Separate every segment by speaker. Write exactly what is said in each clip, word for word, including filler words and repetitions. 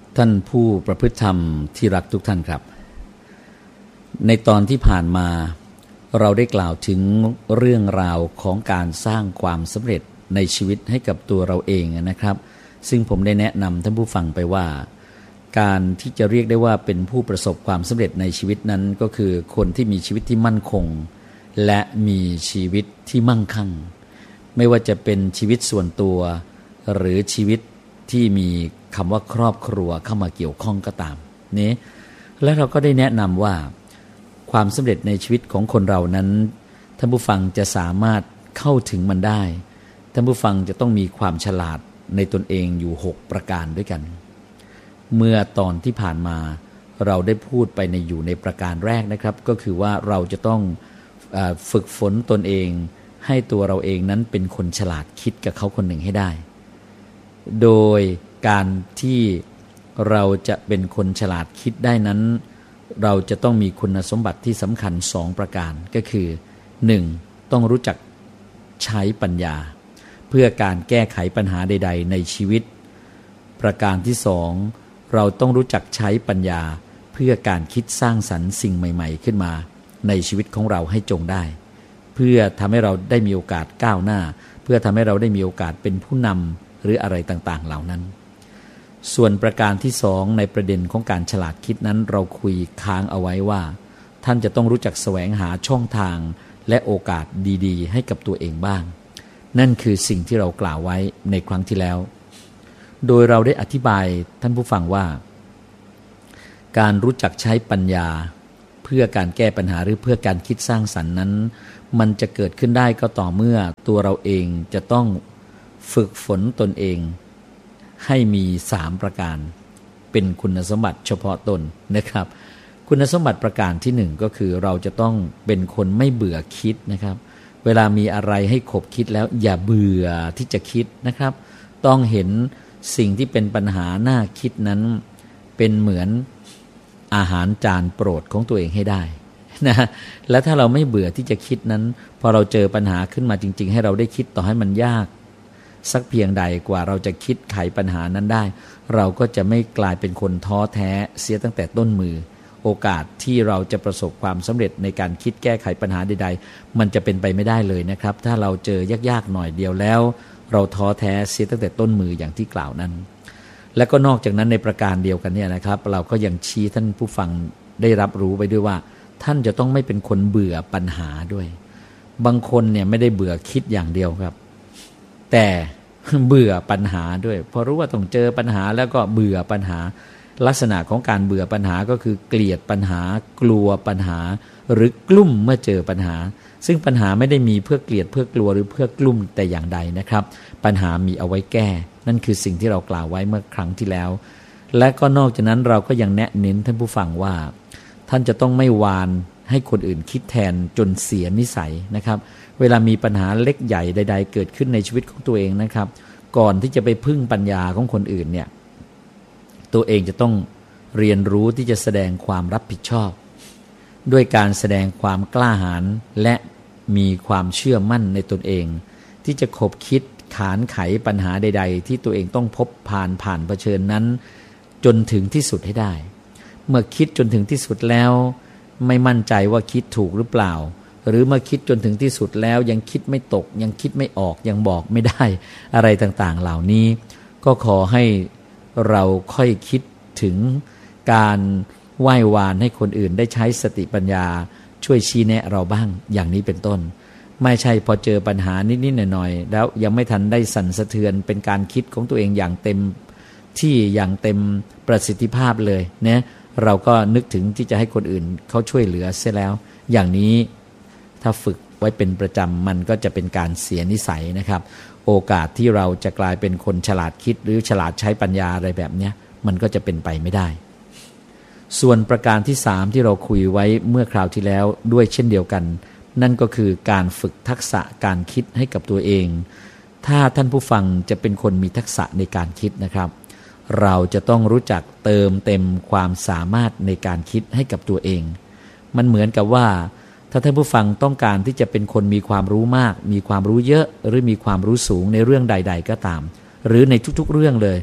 Speaker 1: ท่านผู้ประพฤติธรรมที่รักทุกท่านครับในตอนที่ผ่านมาเราได้กล่าวถึงเรื่องราวของการสร้างความสำเร็จในชีวิตให้กับตัวเราเองนะครับซึ่งผมได้แนะนำท่านผู้ฟังไปว่าการที่จะเรียกได้ว่าเป็นผู้ประสบความสำเร็จในชีวิตนั้นก็คือคนที่มีชีวิตที่มั่นคงและมีชีวิตที่มั่งคั่งไม่ว่าจะเป็นชีวิตส่วนตัวหรือชีวิตที่มีคำว่าครอบครัวเข้ามาเกี่ยวข้องก็ตามนี้และเราก็ได้แนะนำว่าความสำเร็จในชีวิตของคนเรานั้นท่านผู้ฟังจะสามารถเข้าถึงมันได้ท่านผู้ฟังจะต้องมีความฉลาดในตนเองอยู่หกประการด้วยกันเมื่อตอนที่ผ่านมาเราได้พูดไปในอยู่ในประการแรกนะครับก็คือว่าเราจะต้องเอ่อฝึกฝนตนเองให้ตัวเราเองนั้นเป็นคนฉลาดคิดกับเขาคนหนึ่งให้ได้โดยการที่เราจะเป็นคนฉลาดคิดได้นั้นเราจะต้องมีคุณสมบัติที่สำคัญสองประการก็คือหนึ่งต้องรู้จักใช้ปัญญาเพื่อการแก้ไขปัญหาใดๆในชีวิตประการที่สองเราต้องรู้จักใช้ปัญญาเพื่อการคิดสร้างสรรค์สิ่งใหม่ๆขึ้นมาในชีวิตของเราให้จงได้เพื่อทำให้เราได้มีโอกาสก้าวหน้าเพื่อทำให้เราได้มีโอกาสเป็นผู้นำหรืออะไรต่างๆเหล่านั้นส่วนประการที่สองในประเด็นของการฉลาดคิดนั้นเราคุยค้างเอาไว้ว่าท่านจะต้องรู้จักแสวงหาช่องทางและโอกาสดีๆให้กับตัวเองบ้างนั่นคือสิ่งที่เรากล่าวไว้ในครั้งที่แล้วโดยเราได้อธิบายท่านผู้ฟังว่าการรู้จักใช้ปัญญาเพื่อการแก้ปัญหาหรือเพื่อการคิดสร้างสรรค์นั้นมันจะเกิดขึ้นได้ก็ต่อเมื่อตัวเราเองจะต้องฝึกฝนตนเองให้มีสามประการเป็นคุณสมบัติเฉพาะตนนะครับคุณสมบัติประการที่หนึ่งก็คือเราจะต้องเป็นคนไม่เบื่อคิดนะครับเวลามีอะไรให้ขบคิดแล้วอย่าเบื่อที่จะคิดนะครับต้องเห็นสิ่งที่เป็นปัญหาน่าคิดนั้นเป็นเหมือนอาหารจานโปรดของตัวเองให้ได้นะและถ้าเราไม่เบื่อที่จะคิดนั้นพอเราเจอปัญหาขึ้นมาจริงๆให้เราได้คิดต่อให้มันยากสักเพียงใดกว่าเราจะคิดไขปัญหานั้นได้เราก็จะไม่กลายเป็นคนท้อแท้เสียตั้งแต่ต้นมือโอกาสที่เราจะประสบความสำเร็จในการคิดแก้ไขปัญหาใดๆมันจะเป็นไปไม่ได้เลยนะครับถ้าเราเจอยากๆหน่อยเดียวแล้วเราท้อแท้เสียตั้งแต่ต้นมืออย่างที่กล่าวนั้นและก็นอกจากนั้นในประการเดียวกันเนี่ยนะครับเราก็ยังชี้ท่านผู้ฟังได้รับรู้ไปด้วยว่าท่านจะต้องไม่เป็นคนเบื่อปัญหาด้วยบางคนเนี่ยไม่ได้เบื่อคิดอย่างเดียวครับแต่เบื่อปัญหาด้วยพอรู้ว่าต้องเจอปัญหาแล้วก็เบื่อปัญหาลักษณะของการเบื่อปัญหาก็คือเกลียดปัญหากลัวปัญหาหรือกลุ้มเมื่อเจอปัญหาซึ่งปัญหาไม่ได้มีเพื่อเกลียดเพื่อกลัวหรือเพื่อกลุ้มแต่อย่างใดนะครับปัญหามีเอาไว้แก้นั่นคือสิ่งที่เรากล่าวไว้เมื่อครั้งที่แล้วและก็นอกจากนั้นเราก็ยังแนะเน้นท่านผู้ฟังว่าท่านจะต้องไม่วานให้คนอื่นคิดแทนจนเสียนิสัยนะครับเวลามีปัญหาเล็กใหญ่ใดๆเกิดขึ้นในชีวิตของตัวเองนะครับก่อนที่จะไปพึ่งปัญญาของคนอื่นเนี่ยตัวเองจะต้องเรียนรู้ที่จะแสดงความรับผิดชอบด้วยการแสดงความกล้าหาญและมีความเชื่อมั่นในตนเองที่จะคบคิดขานไขปัญหาใดๆที่ตัวเองต้องพบผ่านผ่านเผชิญนั้นจนถึงที่สุดให้ได้เมื่อคิดจนถึงที่สุดแล้วไม่มั่นใจว่าคิดถูกหรือเปล่าหรือเมื่อคิดจนถึงที่สุดแล้วยังคิดไม่ตกยังคิดไม่ออกยังบอกไม่ได้อะไรต่างๆเหล่านี้ก็ขอให้เราค่อยคิดถึงการไหว้วานให้คนอื่นได้ใช้สติปัญญาช่วยชี้แนะเราบ้างอย่างนี้เป็นต้นไม่ใช่พอเจอปัญหานิดๆหน่อยๆแล้วยังไม่ทันได้สั่นสะเทือนเป็นการคิดของตัวเองอย่างเต็มที่อย่างเต็มประสิทธิภาพเลยเนี่ยเราก็นึกถึงที่จะให้คนอื่นเขาช่วยเหลือเสียแล้วอย่างนี้ถ้าฝึกไว้เป็นประจำมันก็จะเป็นการเสียนิสัยนะครับโอกาสที่เราจะกลายเป็นคนฉลาดคิดหรือฉลาดใช้ปัญญาอะไรแบบนี้มันก็จะเป็นไปไม่ได้ส่วนประการที่สามที่เราคุยไว้เมื่อคราวที่แล้วด้วยเช่นเดียวกันนั่นก็คือการฝึกทักษะการคิดให้กับตัวเองถ้าท่านผู้ฟังจะเป็นคนมีทักษะในการคิดนะครับเราจะต้องรู้จักเติมเต็มความสามารถในการคิดให้กับตัวเองมันเหมือนกับว่าถ้าท่านผู้ฟังต้องการที่จะเป็นคนมีความรู้มากมีความรู้เยอะหรือมีความรู้สูงในเรื่องใดๆก็ตามหรือในทุกๆเรื่องเลยพ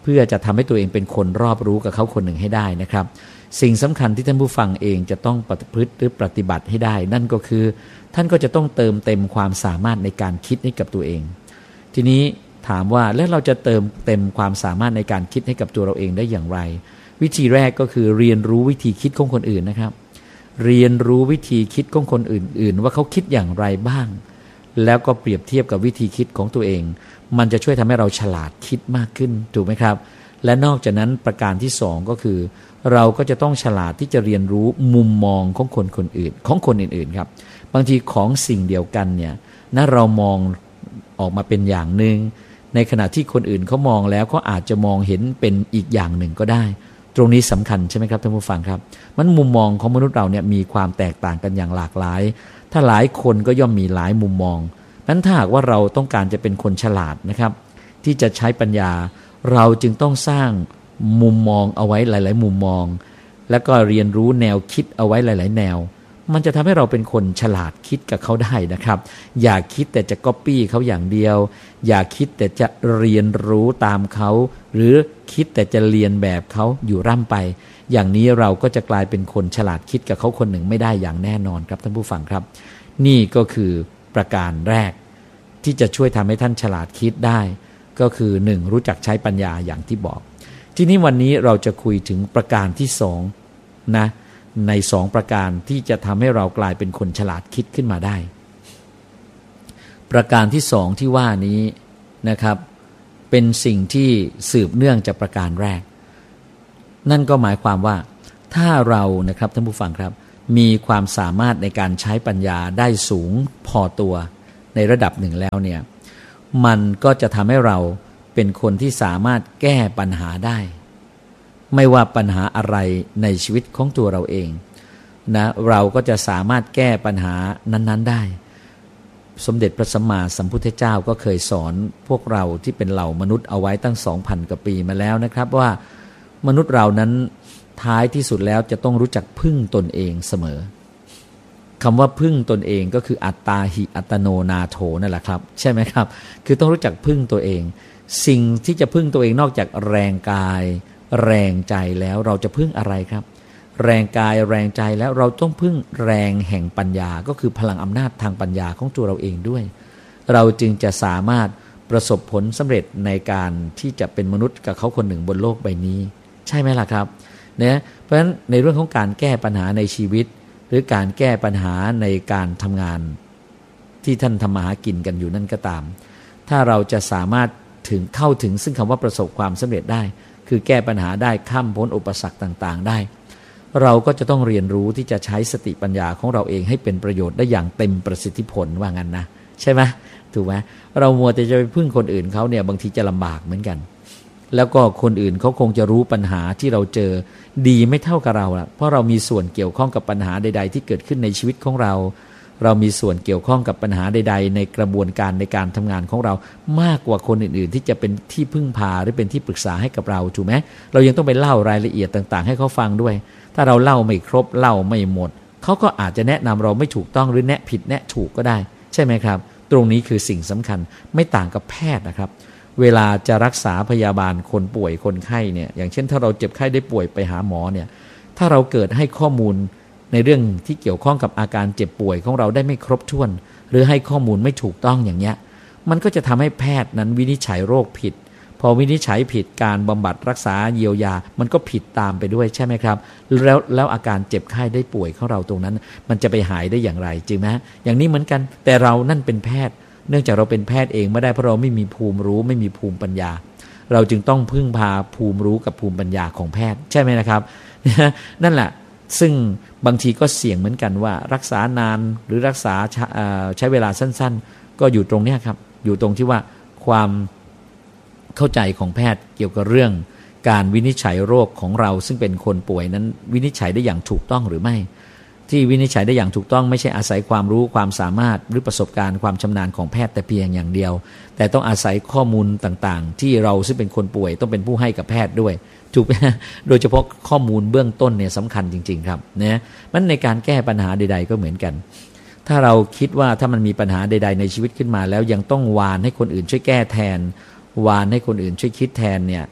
Speaker 1: พื่อจะทำให้ตัวเองเป็นคนรอบรู้กับเขาคนหนึ่งให้ได้นะครับสิ่งสำคัญที่ท่านผู้ฟังเองจะต้องประพฤติหรือปฏิบัติให้ได้นั่นก็คือท่านก็จะต้องเติมเต็มความสามารถในการคิดให้กับตัวเองทีนี้ถามว่าแล้วเราจะเติมเต็มความสามารถในการคิดให้กับตัวเราเองได้อย่างไรวิธีแรกก็คือเรียนรู้วิธีคิดของคนอื่นนะครับเรียนรู้วิธีคิดของคนอื่นๆว่าเขาคิดอย่างไรบ้างแล้วก็เปรียบเทียบกับวิธีคิดของตัวเองมันจะช่วยทำให้เราฉลาดคิดมากขึ้นถูกไหมครับและนอกจากนั้นประการที่สองก็คือเราก็จะต้องฉลาดที่จะเรียนรู้มุมมองของคนคนอื่นของคนอื่นๆครับบางทีของสิ่งเดียวกันเนี่ยนะเรามองออกมาเป็นอย่างหนึ่งในขณะที่คนอื่นเขามองแล้วเขาอาจจะมองเห็นเป็นอีกอย่างหนึ่งก็ได้ตรงนี้สำคัญใช่ไหมครับท่านผู้ฟังครับมันมุมมองของมนุษย์เราเนี่ยมีความแตกต่างกันอย่างหลากหลายถ้าหลายคนก็ย่อมมีหลายมุมมองนั้นถ้าหากว่าเราต้องการจะเป็นคนฉลาดนะครับที่จะใช้ปัญญาเราจึงต้องสร้างมุมมองเอาไว้หลายๆมุมมองแล้วก็เรียนรู้แนวคิดเอาไว้หลายๆแนวมันจะทำให้เราเป็นคนฉลาดคิดกับเขาได้นะครับอย่าคิดแต่จะก๊อปปี้เขาอย่างเดียวอย่าคิดแต่จะเรียนรู้ตามเขาหรือคิดแต่จะเรียนแบบเขาอยู่ร่ำไปอย่างนี้เราก็จะกลายเป็นคนฉลาดคิดกับเขาคนหนึ่งไม่ได้อย่างแน่นอนครับท่านผู้ฟังครับนี่ก็คือประการแรกที่จะช่วยทำให้ท่านฉลาดคิดได้ก็คือหนึ่งรู้จักใช้ปัญญาอย่างที่บอกทีนี้วันนี้เราจะคุยถึงประการที่สองนะในสองประการที่จะทำให้เรากลายเป็นคนฉลาดคิดขึ้นมาได้ประการที่สองที่ว่านี้นะครับเป็นสิ่งที่สืบเนื่องจากประการแรกนั่นก็หมายความว่าถ้าเรานะครับท่านผู้ฟังครับมีความสามารถในการใช้ปัญญาได้สูงพอตัวในระดับหนึ่งแล้วเนี่ยมันก็จะทำให้เราเป็นคนที่สามารถแก้ปัญหาได้ไม่ว่าปัญหาอะไรในชีวิตของตัวเราเองนะเราก็จะสามารถแก้ปัญหานั้นๆได้สมเด็จพระสัมมาสัมพุทธเจ้าก็เคยสอนพวกเราที่เป็นเหล่ามนุษย์เอาไว้ตั้ง สองพัน กว่าปีมาแล้วนะครับว่ามนุษย์เรานั้นท้ายที่สุดแล้วจะต้องรู้จักพึ่งตนเองเสมอคำว่าพึ่งตนเองก็คืออัตตาหิอัตโนนาโถนั่นแหละครับใช่ไหมครับคือต้องรู้จักพึ่งตัวเองสิ่งที่จะพึ่งตัวเองนอกจากแรงกายแรงใจแล้วเราจะพึ่งอะไรครับแรงกายแรงใจแล้วเราต้องพึ่งแรงแห่งปัญญาก็คือพลังอำนาจทางปัญญาของตัวเราเองด้วยเราจึงจะสามารถประสบผลสำเร็จในการที่จะเป็นมนุษย์กับเขาคนหนึ่งบนโลกใบนี้ใช่ไหมล่ะครับเนี่ยเพราะฉะนั้นในเรื่องของการแก้ปัญหาในชีวิตหรือการแก้ปัญหาในการทำงานที่ท่านทำมาหากินกันอยู่นั่นก็ตามถ้าเราจะสามารถถึงเข้าถึงซึ่งคำว่าประสบความสำเร็จได้คือแก้ปัญหาได้ข้ามพ้นอุปสรรคต่างๆได้เราก็จะต้องเรียนรู้ที่จะใช้สติปัญญาของเราเองให้เป็นประโยชน์ได้อย่างเต็มประสิทธิผลว่างั้นนะใช่ไหมถูกไหมเรามัวแต่จะไปพึ่งคนอื่นเขาเนี่ยบางทีจะลำบากเหมือนกันแล้วก็คนอื่นเขาคงจะรู้ปัญหาที่เราเจอดีไม่เท่ากับเราละเพราะเรามีส่วนเกี่ยวข้องกับปัญหาใดๆที่เกิดขึ้นในชีวิตของเราเรามีส่วนเกี่ยวข้องกับปัญหาใดๆในกระบวนการในการทำงานของเรามากกว่าคนอื่นๆที่จะเป็นที่พึ่งพาหรือเป็นที่ปรึกษาให้กับเราถูกไหมเรายังต้องไปเล่ารายละเอียดต่างๆให้เขาฟังด้วยถ้าเราเล่าไม่ครบเล่าไม่หมดเขาก็อาจจะแนะนำเราไม่ถูกต้องหรือแนะผิดแนะถูกก็ได้ใช่ไหมครับตรงนี้คือสิ่งสำคัญไม่ต่างกับแพทย์นะครับเวลาจะรักษาพยาบาลคนป่วยคนไข้เนี่ยอย่างเช่นถ้าเราเจ็บไข้ได้ป่วยไปหาหมอเนี่ยถ้าเราเกิดให้ข้อมูลในเรื่องที่เกี่ยวข้องกับอาการเจ็บป่วยของเราได้ไม่ครบถ้วนหรือให้ข้อมูลไม่ถูกต้องอย่างเงี้ยมันก็จะทำให้แพทย์นั้นวินิจฉัยโรคผิดพอวินิจฉัยผิดการบำบัดรักษาเยียวยามันก็ผิดตามไปด้วยใช่ไหมครับแล้วแล้วอาการเจ็บไข้ได้ป่วยของเราตรงนั้นมันจะไปหายได้อย่างไรจริงไหมอย่างนี้เหมือนกันแต่เรานั่นเป็นแพทย์เนื่องจากเราเป็นแพทย์เองไม่ได้เพราะเราไม่มีภูมิรู้ไม่มีภูมิปัญญาเราจึงต้องพึ่งพาภูมิรู้กับภูมิปัญญาของแพทย์ใช่ไหมนะครับ นั่นแหละซึ่งบางทีก็เสี่ยงเหมือนกันว่ารักษานานหรือรักษาใช้เวลาสั้นๆก็อยู่ตรงนี้ครับอยู่ตรงที่ว่าความเข้าใจของแพทย์เกี่ยวกับเรื่องการวินิจฉัยโรคของเราซึ่งเป็นคนป่วยนั้นวินิจฉัยได้อย่างถูกต้องหรือไม่ที่วินิจฉัยได้อย่างถูกต้องไม่ใช่อาศัยความรู้ความสามารถหรือประสบการณ์ความชำนาญของแพทย์แต่เพียงอย่างเดียวแต่ต้องอาศัยข้อมูลต่างๆที่เราซึ่งเป็นคนป่วยต้องเป็นผู้ให้กับแพทย์ด้วยถูกไหมโดยเฉพาะข้อมูลเบื้องต้นเนี่ยสำคัญจริงๆครับนะมันในการแก้ปัญหาใดๆก็เหมือนกันถ้าเราคิดว่าถ้ามันมีปัญหาใดๆในชีวิตขึ้นมาแล้วยังต้องวานให้คนอื่นช่วยแก้แทนวานให้คนอื่นช่วยคิดแทนเนี่ย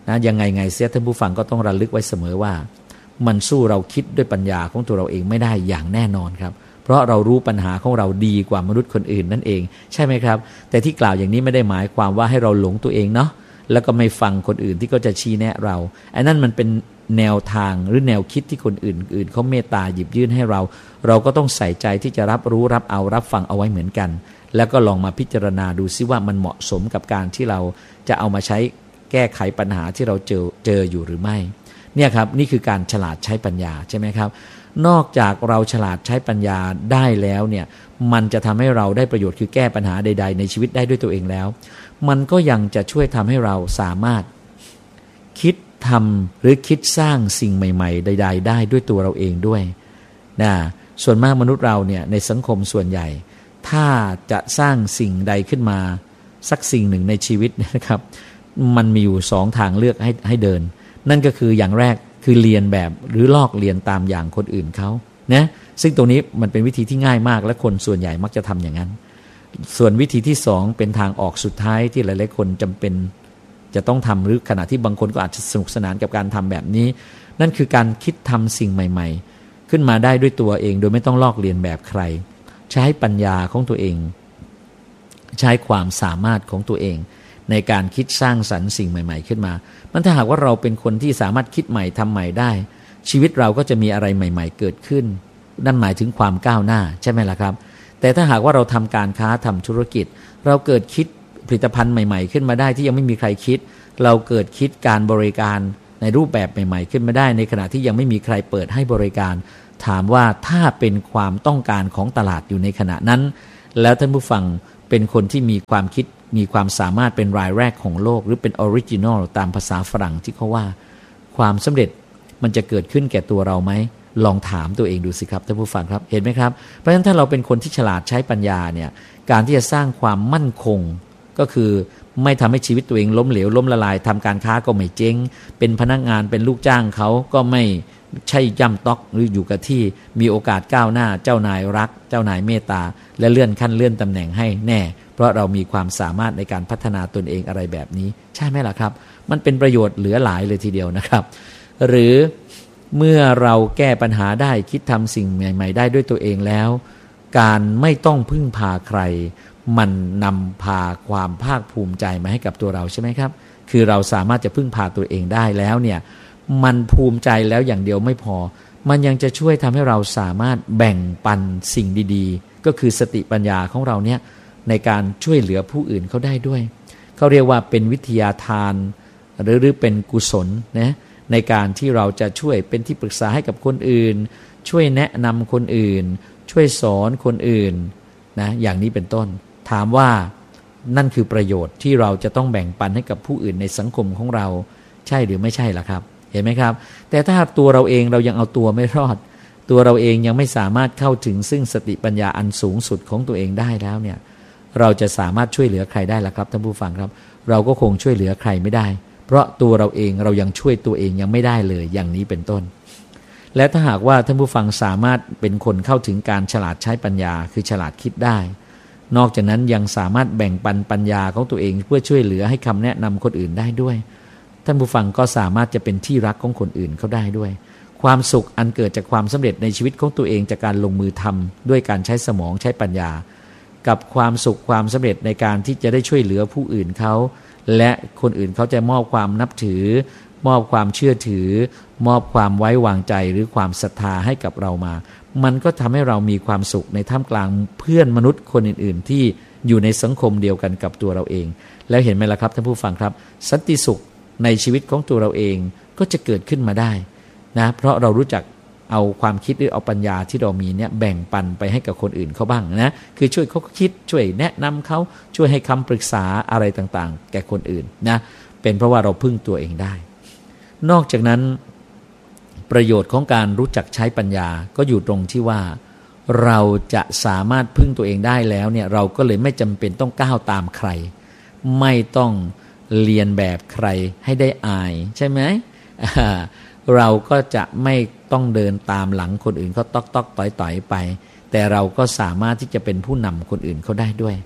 Speaker 1: นะยังไงไงเสียท่านผู้ฟังก็ต้องระลึกไว้เสมอว่ามันสู้เราคิดด้วยปัญญาของตัวเราเองไม่ได้อย่างแน่นอนครับเพราะเรารู้ปัญหาของเราดีกว่ามนุษย์คนอื่นนั่นเองใช่ไหมครับแต่ที่กล่าวอย่างนี้ไม่ได้หมายความว่าให้เราหลงตัวเองเนาะแล้วก็ไม่ฟังคนอื่นที่ก็จะชี้แนะเราไอ้นั่นมันเป็นแนวทางหรือแนวคิดที่คนอื่นอื่นเขาเมตตาหยิบยื่นให้เราเราก็ต้องใส่ใจที่จะรับรู้รับเอารับฟังเอาไว้เหมือนกันแล้วก็ลองมาพิจารณาดูซิว่ามันเหมาะสมกับการที่เราจะเอามาใช้แก้ไขปัญหาที่เราเจอเจออยู่หรือไม่เนี่ยครับนี่คือการฉลาดใช้ปัญญาใช่ไหมครับนอกจากเราฉลาดใช้ปัญญาได้แล้วเนี่ยมันจะทำให้เราได้ประโยชน์คือแก้ปัญหาใดๆในชีวิตได้ด้วยตัวเองแล้วมันก็ยังจะช่วยทำให้เราสามารถคิดทำหรือคิดสร้างสิ่งใหม่ๆใดๆได้ด้วยตัวเราเองด้วยนะส่วนมากมนุษย์เราเนี่ยในสังคมส่วนใหญ่ถ้าจะสร้างสิ่งใดขึ้นมาสักสิ่งหนึ่งในชีวิตนะครับมันมีอยู่สองทางเลือกให้ให้เดินนั่นก็คืออย่างแรกคือเรียนแบบหรือลอกเรียนตามอย่างคนอื่นเขานะซึ่งตรงนี้มันเป็นวิธีที่ง่ายมากและคนส่วนใหญ่มักจะทำอย่างนั้นส่วนวิธีที่สองเป็นทางออกสุดท้ายที่หลายๆคนจำเป็นจะต้องทำหรือขณะที่บางคนก็อาจจะสนุกสนานกับการทำแบบนี้นั่นคือการคิดทำสิ่งใหม่ๆขึ้นมาได้ด้วยตัวเองโดยไม่ต้องลอกเรียนแบบใครใช้ปัญญาของตัวเองใช้ความสามารถของตัวเองในการคิดสร้างสรรค์สิ่งใหม่ๆขึ้นมามันถ้าหากว่าเราเป็นคนที่สามารถคิดใหม่ทำใหม่ได้ชีวิตเราก็จะมีอะไรใหม่ๆเกิดขึ้นนั่นหมายถึงความก้าวหน้าใช่ไหมล่ะครับแต่ถ้าหากว่าเราทำการค้าทำธุรกิจเราเกิดคิดผลิตภัณฑ์ใหม่ๆขึ้นมาได้ที่ยังไม่มีใครคิดเราเกิดคิดการบริการในรูปแบบใหม่ๆขึ้นมาได้ในขณะที่ยังไม่มีใครเปิดให้บริการถามว่าถ้าเป็นความต้องการของตลาดอยู่ในขณะนั้นแล้วท่านผู้ฟังเป็นคนที่มีความคิดมีความสามารถเป็นรายแรกของโลกหรือเป็นออริจินอลตามภาษาฝรั่งที่เขาว่าความสำเร็จมันจะเกิดขึ้นแก่ตัวเราไหมลองถามตัวเองดูสิครับท่านผู้ฟังครับเห็นไหมครับเพราะฉะนั้นถ้าเราเป็นคนที่ฉลาดใช้ปัญญาเนี่ยการที่จะสร้างความมั่นคงก็คือไม่ทำให้ชีวิตตัวเองล้มเหลวล้มละลายทำการค้าก็ไม่เจ๊งเป็นพนักงานเป็นลูกจ้างเขาก็ไม่ใช่ย่ำต๊อกหรืออยู่กับที่มีโอกาสก้าวหน้าเจ้านายรักเจ้านายเมตตาและเลื่อนขั้นเลื่อนตำแหน่งให้แน่เพราะเรามีความสามารถในการพัฒนาตนเองอะไรแบบนี้ใช่ไหมล่ะครับมันเป็นประโยชน์เหลือหลายเลยทีเดียวนะครับหรือเมื่อเราแก้ปัญหาได้คิดทำสิ่งใหม่ๆได้ด้วยตัวเองแล้วการไม่ต้องพึ่งพาใครมันนำพาความภาคภูมิใจมาให้กับตัวเราใช่ไหมครับคือเราสามารถจะพึ่งพาตัวเองได้แล้วเนี่ยมันภูมิใจแล้วอย่างเดียวไม่พอมันยังจะช่วยทำให้เราสามารถแบ่งปันสิ่งดีๆก็คือสติปัญญาของเราเนี่ยในการช่วยเหลือผู้อื่นเขาได้ด้วยเขาเรียกว่าเป็นวิทยาทานหรือหรือเป็นกุศลนะในการที่เราจะช่วยเป็นที่ปรึกษาให้กับคนอื่นช่วยแนะนำคนอื่นช่วยสอนคนอื่นนะอย่างนี้เป็นต้นถามว่านั่นคือประโยชน์ที่เราจะต้องแบ่งปันให้กับผู้อื่นในสังคมของเราใช่หรือไม่ใช่ล่ะครับเห็นไหมครับแต่ถ้าตัวเราเองเรายังเอาตัวไม่รอดตัวเราเองยังไม่สามารถเข้าถึงซึ่งสติปัญญาอันสูงสุดของตัวเองได้แล้วเนี่ยเราจะสามารถช่วยเหลือใครได้ล่ะครับท่านผู้ฟังครับเราก็คงช่วยเหลือใครไม่ได้เพราะตัวเราเองเรายังช่วยตัวเองยังไม่ได้เลยอย่างนี้เป็นต้นและถ้าหากว่าท่านผู้ฟังสามารถเป็นคนเข้าถึงการฉลาดใช้ปัญญาคือฉลาดคิดได้นอกจากนั้นยังสามารถแบ่งปันปัญญาของตัวเองเพื่อช่วยเหลือให้คำแนะนำคนอื่นได้ด้วยท่านผู้ฟังก็สามารถจะเป็นที่รักของคนอื่นเขาได้ด้วยความสุขอันเกิดจากความสำเร็จในชีวิตของตัวเองจากการลงมือทำด้วยการใช้สมองใช้ปัญญากับความสุขความสำเร็จในการที่จะได้ช่วยเหลือผู้อื่นเขาและคนอื่นเขาจะมอบความนับถือมอบความเชื่อถือมอบความไว้วางใจหรือความศรัทธาให้กับเรามามันก็ทำให้เรามีความสุขในท่ามกลางเพื่อนมนุษย์คนอื่นๆที่อยู่ในสังคมเดียวกันกับตัวเราเองแล้วเห็นไหมล่ะครับท่านผู้ฟังครับสันติสุขในชีวิตของตัวเราเองก็จะเกิดขึ้นมาได้นะเพราะเรารู้จักเอาความคิดหรือเอาปัญญาที่เรามีเนี่ยแบ่งปันไปให้กับคนอื่นเขาบ้างนะคือช่วยเขาคิดช่วยแนะนำเขาช่วยให้คำปรึกษาอะไรต่างๆแก่คนอื่นนะเป็นเพราะว่าเราพึ่งตัวเองได้นอกจากนั้นประโยชน์ของการรู้จักใช้ปัญญาก็อยู่ตรงที่ว่าเราจะสามารถพึ่งตัวเองได้แล้วเนี่ยเราก็เลยไม่จำเป็นต้องก้าวตามใครไม่ต้องเรียนแบบใครให้ได้อายใช่ไหม เราก็จะไม่ต้องเดินตามหลังคนอื่นเขาต๊อกต๊อกต่อยต่อยไปแต่เราก็สามารถที่จะเป็นผู้นำคนอื่นเขาได้ด้วย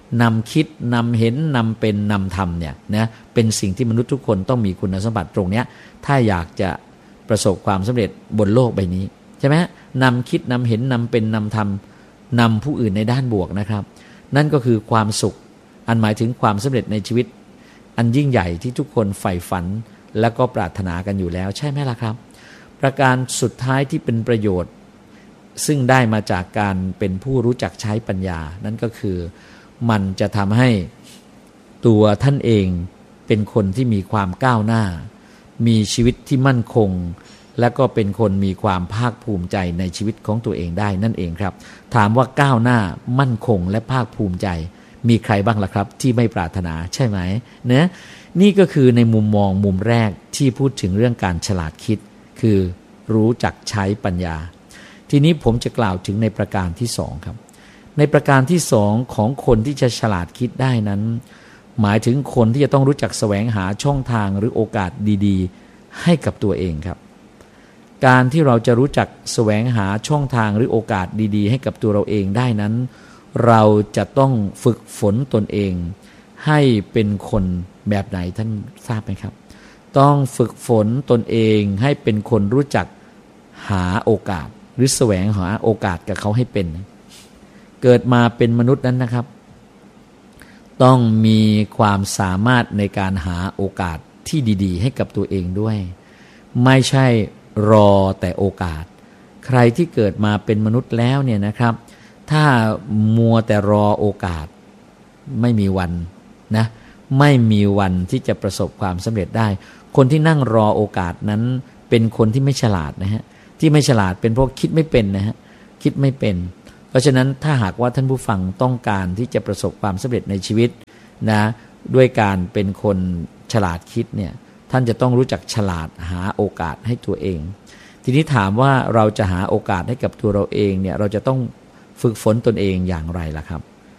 Speaker 1: นำคิดนำเห็นนำเป็นนำทำเนี่ยนะเป็นสิ่งที่มนุษย์ทุกคนต้องมีคุณสมบัติตรงเนี้ยถ้าอยากจะประสบความสำเร็จบนโลกใบนี้ใช่ไหมนำคิดนำเห็นนำเป็นนำทำนำผู้อื่นในด้านบวกนะครับนั่นก็คือความสุขอันหมายถึงความสำเร็จในชีวิตอันยิ่งใหญ่ที่ทุกคนใฝ่ฝันและก็ปรารถนากันอยู่แล้วใช่ไหมล่ะครับประการสุดท้ายที่เป็นประโยชน์ซึ่งได้มาจากการเป็นผู้รู้จักใช้ปัญญานั่นก็คือมันจะทำให้ตัวท่านเองเป็นคนที่มีความก้าวหน้ามีชีวิตที่มั่นคงและก็เป็นคนมีความภาคภูมิใจในชีวิตของตัวเองได้นั่นเองครับถามว่าก้าวหน้ามั่นคงและภาคภูมิใจมีใครบ้างล่ะครับที่ไม่ปรารถนาใช่ไหมเนะนี่ก็คือในมุมมองมุมแรกที่พูดถึงเรื่องการฉลาดคิดคือรู้จักใช้ปัญญาทีนี้ผมจะกล่าวถึงในประการที่สองครับในประการที่สองของคนที่จะฉลาดคิดได้นั้นหมายถึงคนที่จะต้องรู้จักแสวงหาช่องทางหรือโอกาสดีๆให้กับตัวเองครับการที่เราจะรู้จักแสวงหาช่องทางหรือโอกาสดีๆให้กับตัวเราเองได้นั้นเราจะต้องฝึกฝนตนเองให้เป็นคนแบบไหนท่านทราบไหมครับต้องฝึกฝนตนเองให้เป็นคนรู้จักหาโอกาสหรือแสวงหาโอกาสกับเขาให้เป็นเกิดมาเป็นมนุษย์นั้นนะครับต้องมีความสามารถในการหาโอกาสที่ดีๆให้กับตัวเองด้วยไม่ใช่รอแต่โอกาสใครที่เกิดมาเป็นมนุษย์แล้วเนี่ยนะครับถ้ามัวแต่รอโอกาสไม่มีวันนะไม่มีวันที่จะประสบความสำเร็จได้คนที่นั่งรอโอกาสนั้นเป็นคนที่ไม่ฉลาดนะฮะที่ไม่ฉลาดเป็นเพราะคิดไม่เป็นนะฮะคิดไม่เป็นเพราะฉะนั้นถ้าหากว่าท่านผู้ฟังต้องการที่จะประสบความสำเร็จในชีวิตนะด้วยการเป็นคนฉลาดคิดเนี่ยท่านจะต้องรู้จักฉลาดหาโอกาสให้ตัวเองทีนี้ถามว่าเราจะหาโอกาสให้กับตัวเราเองเนี่ยเราจะต้องฝึกฝนตนเองอย่างไรล่ะครับ